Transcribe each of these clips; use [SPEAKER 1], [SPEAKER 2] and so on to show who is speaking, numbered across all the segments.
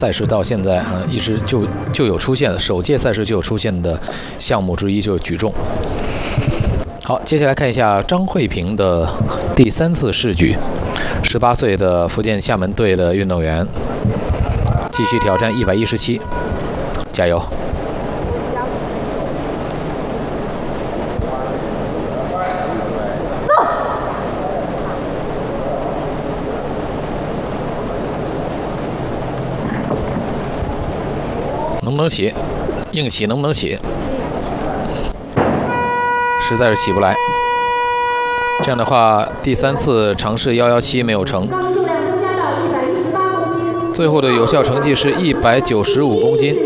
[SPEAKER 1] 赛事到现在一直就有出现的，首届赛事就有出现的项目之一就是举重。好，接下来看一下张慧萍的第3次试举，18岁的福建厦门队的运动员，继续挑战117，加油！能不能起？硬起能不能起？实在是起不来。这样的话，第3次尝试117没有成。最后的有效成绩是195公斤。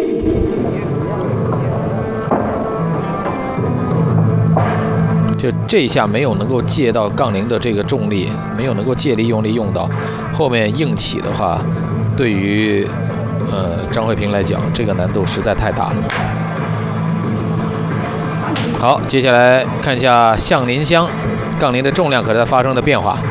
[SPEAKER 1] 就这一下没有能够借到杠铃的这个重力，没有能够借力用力用到，后面硬起的话，对于张慧萍来讲，这个难度实在太大了。好，接下来看一下向林香，杠铃的重量可是在发生了变化，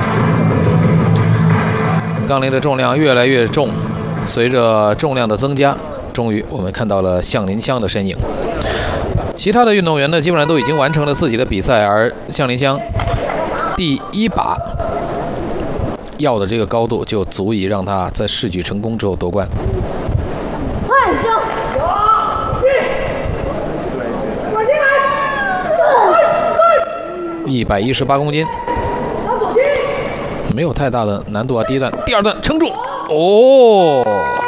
[SPEAKER 1] 杠铃的重量越来越重，随着重量的增加，终于我们看到了向林香的身影。其他的运动员呢，基本上都已经完成了自己的比赛，而向林香第1把要的这个高度就足以让他在试举成功之后夺冠。
[SPEAKER 2] 快就
[SPEAKER 1] 118公斤，没有太大的难度啊。第2段撑住，哦，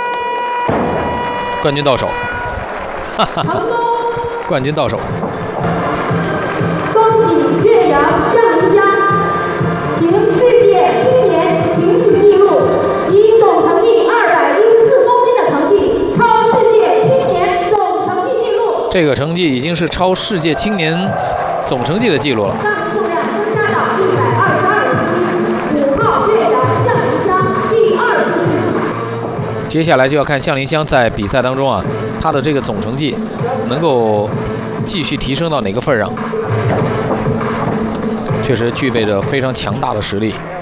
[SPEAKER 1] 冠军到手，哈哈哈，冠军到手。
[SPEAKER 2] 恭喜岳阳向林香凭世界青年评举纪录，以总成绩214公斤的成绩超世界青年总成绩纪录。
[SPEAKER 1] 这个成绩已经是超世界青年总成绩的记录了。
[SPEAKER 2] 重量增加到122公斤，5号岳阳向林香第2次。
[SPEAKER 1] 接下来就要看向林香在比赛当中啊，她的这个总成绩能够继续提升到哪个份上，确实具备着非常强大的实力。